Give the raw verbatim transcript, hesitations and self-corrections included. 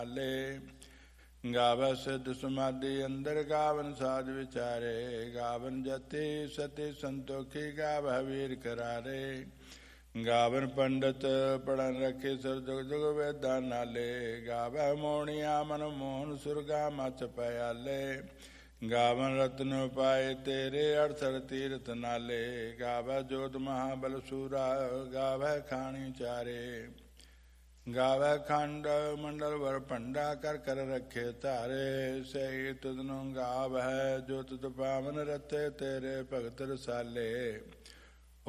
ਹਾਲੇ। ਗਾਵੈ ਸਿੱਧ ਸਮਾਧੀ ਅੰਦਰ ਗਾਵਨ ਸਾਧ ਵਿਚਾਰੇ। ਗਾਵਨ ਜਤੀ ਸਤੀ ਸੰਤੋਖੀ ਗਾਵੈ ਵੀਰ ਕਰਾਰੇ। ਗਾਵਨ ਪੰਡਤ ਪੜਨ ਰਖੇ ਸਰ ਜੁਗ ਜੁਗ ਵੇਦਾਂ ਨਾਲੇ। ਗਾਵੈ ਮੋਹਣੀਆਂ ਮਨ ਮੋਹਨ ਸੁਰਗਾ ਮਚ ਪਿਆਲੇ। ਗਾਵਨ ਰਤਨ ਪਾਏ ਤੇਰੇ ਅੜਸਰ ਤੀਰਥ ਨਾਲੇ। ਗਾਵੈ ਜੋਤ ਮਹਾਬਲ ਸੂਰਾ ਗਾਵੈ ਖਾਣੀ ਚਾਰੇ। ਗਾਵੈ ਖੰਡ ਮੰਡਲ ਵਰ ਭੰਡਾ ਕਰ ਕਰ ਰੱਖੇ ਧਾਰੇ। ਸਹੀ ਤੁਧ ਨੂੰ ਗਾਵੈ ਜੋ ਤੁਧ ਪਾਵਨ ਰਤੇ ਤੇਰੇ ਭਗਤ ਰਸਾਲੇ।